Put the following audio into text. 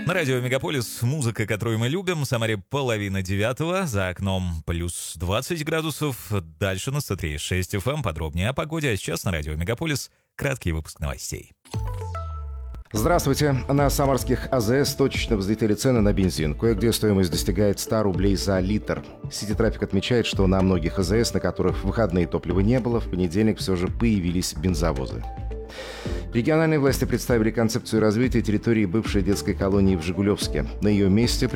На радио «Мегаполис» музыка, которую мы любим. В Самаре 8:30, за окном плюс 20 градусов. Дальше на 103.6 FM. Подробнее о погоде. А сейчас на радио «Мегаполис» краткий выпуск новостей. Здравствуйте. На самарских АЗС точечно взлетели цены на бензин. Кое-где стоимость достигает 100 рублей за литр. Сити Трафик отмечает, что на многих АЗС, на которых в выходные топлива не было, в понедельник все же появились бензовозы. Региональные власти представили концепцию развития территории бывшей детской колонии в Жигулевске. На ее месте